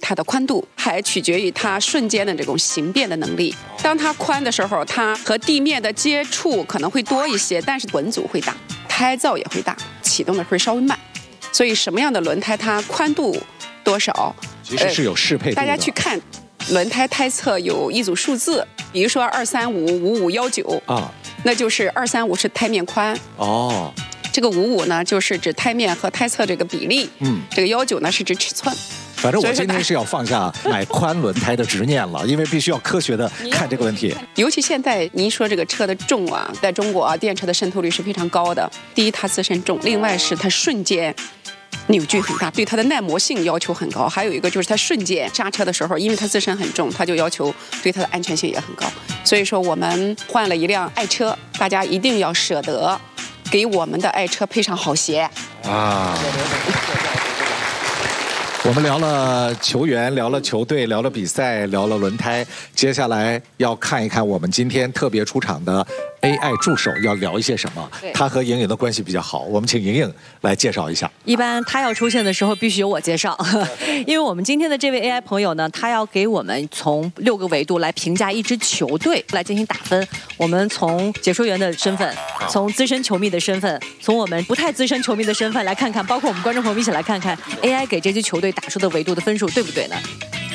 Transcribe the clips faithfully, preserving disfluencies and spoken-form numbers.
它的宽度，还取决于它瞬间的这种形变的能力。当它宽的时候，它和地面的接触可能会多一些，但是滚阻会大，胎噪也会大，启动的会稍微慢。所以什么样的轮胎它宽度多少， 其实是有适配度的、呃、 大家去看轮胎胎侧有一组数字，比如说二三五五五幺九啊，那就是二三五是胎面宽哦。这个五五呢，就是指胎面和胎侧这个比例，嗯，这个幺九呢是指尺寸。 反正我今天是要放下买宽轮胎的执念了，因为必须要科学的看这个问题。 尤其现在您说这个车的重啊，在中国啊，电车的渗透率是非常高的。第一，它自身重；另外是它瞬间扭矩很大，对它的耐磨性要求很高。还有一个就是它瞬间刹车的时候，因为它自身很重，它就要求对它的安全性也很高。所以说，我们换了一辆爱车，大家一定要舍得给我们的爱车配上好鞋啊！ 我们聊了球员，聊了球队，聊了比赛，聊了轮胎，接下来要看一看我们今天特别出场的 A I 助手要聊一些什么。他和莹莹的关系比较好，我们请莹莹来介绍一下。 一般他要出现的时候必须由我介绍，因为我们今天的这位 A I 朋友呢，他要给我们从六个维度来评价一支球队，来进行打分。我们从解说员的身份，从资深球迷的身份，从我们不太资深球迷的身份来看看，包括我们观众朋友一起来看看 A I 给这支球队打出的维度的分数对不对呢？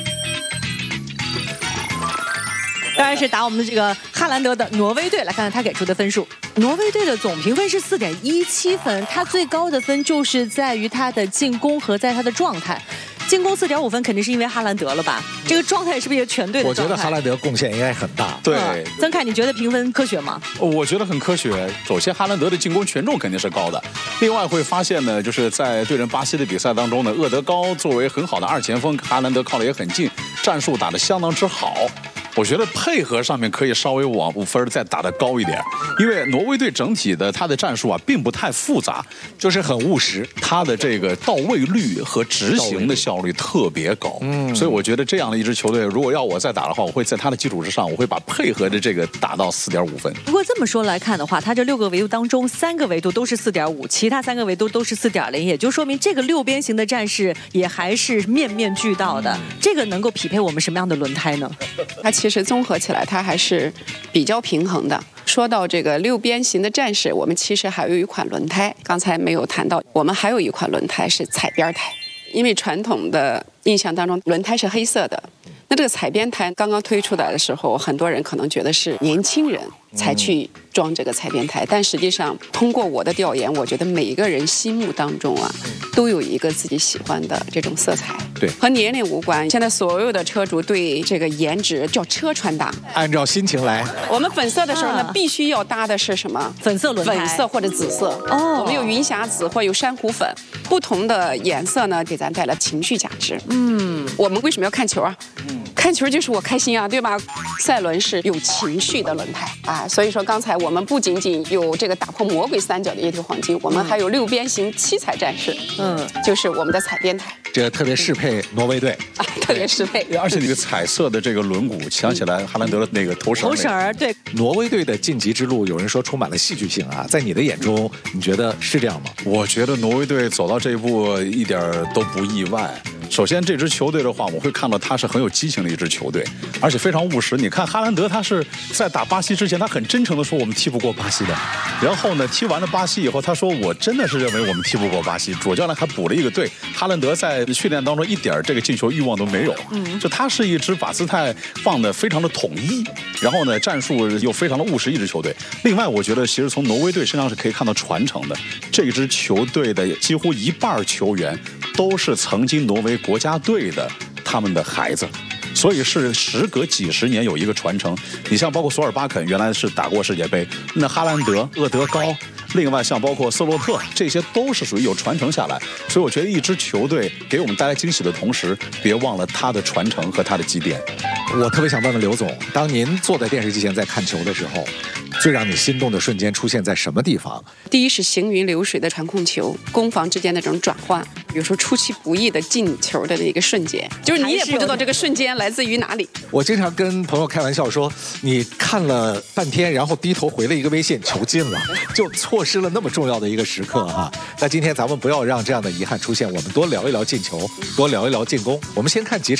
当然是打我们的这个哈兰德的挪威队，来看看他给出的分数。挪威队的总评分是四点一七分，他最高的分就是在于他的进攻和在他的状态。进攻四点五分肯定是因为哈兰德了吧？这个状态是不是也全队的状态？ 我觉得哈兰德贡献应该很大。 对， 嗯、曾凯，你觉得评分科学吗？ 我觉得很科学。首先，哈兰德的进攻权重肯定是高的。另外会发现呢，就是在对阵巴西的比赛当中呢，厄德高作为很好的二前锋，哈兰德靠得也很近，战术打得相当之好。我觉得配合上面可以稍微往五分再打得高一点，因为挪威队整体的他的战术啊并不太复杂， 就是很务实， 他的这个到位率和执行的效率特别高。嗯，所以我觉得这样的一支球队，如果要我再打的话，我会在他的基础之上，我会把配合的这个打到四点五分。 不过这么说来看的话，他这六个维度当中，三个维度都是四点五，其他三个维度都是四点零，也就说明这个六边形的战士也还是面面俱到的。嗯、这个能够匹配我们什么样的轮胎呢？ 它其实综合起来，它还是比较平衡的。说到这个六边形的战士，我们其实还有一款轮胎，刚才没有谈到，我们还有一款轮胎是踩边胎。因为传统的印象当中，轮胎是黑色的。那这个踩边胎刚刚推出来的时候，很多人可能觉得是年轻人才去装这个踩边胎，但实际上通过我的调研，我觉得每一个人心目当中啊，都有一个自己喜欢的这种色彩， 对， 和年龄无关。现在所有的车主对这个颜值叫车穿搭， 按照心情来。 我们粉色的时候呢，啊、必须要搭的是什么？ 粉色轮胎， 粉色或者紫色。哦，我们有云霞紫或有珊瑚粉，不同的颜色呢，给咱带来情绪价值。嗯，我们为什么要看球啊？嗯。看球就是我开心啊，对吧？赛轮是有情绪的轮胎啊，所以说刚才我们不仅仅有这个打破魔鬼三角的液体黄金，我们还有六边形七彩战士，嗯，就是我们的踩边胎， 这特别适配挪威队啊，特别适配。 而且那个彩色的这个轮毂，想起来哈兰德的那个头绳。 头绳儿，对。 挪威队的晋级之路，有人说充满了戏剧性啊，在你的眼中，你觉得是这样吗？ 我觉得挪威队走到这一步一点都不意外。首先，这支球队的话，我会看到他是很有激情的一支球队，而且非常务实。你看哈兰德，他是在打巴西之前，他很真诚的说我们踢不过巴西的。然后呢，踢完了巴西以后，他说我真的是认为我们踢不过巴西。主教练还补了一个队，哈兰德在训练当中一点这个进球欲望都没有。嗯，就他是一支把姿态放得非常的统一，然后呢，战术又非常的务实一支球队。另外，我觉得其实从挪威队身上是可以看到传承的。这支球队的几乎一半球员都是曾经挪威国家队的他们的孩子，所以是时隔几十年有一个传承。你像包括索尔巴肯原来是打过世界杯，那哈兰德、厄德高，另外像包括瑟洛特，这些都是属于有传承下来。所以我觉得一支球队给我们带来惊喜的同时，别忘了他的传承和他的积淀。 我特别想问问刘总，当您坐在电视机前在看球的时候，最让你心动的瞬间出现在什么地方？ 第一是行云流水的传控球，攻防之间的这种转换，比如说出其不意的进球的那个瞬间，就是你也不知道这个瞬间来自于哪里。 我经常跟朋友开玩笑说，你看了半天，然后低头回了一个微信，球进了，就错失了那么重要的一个时刻哈。那今天咱们不要让这样的遗憾出现，我们多聊一聊进球，多聊一聊进攻。我们先看几场。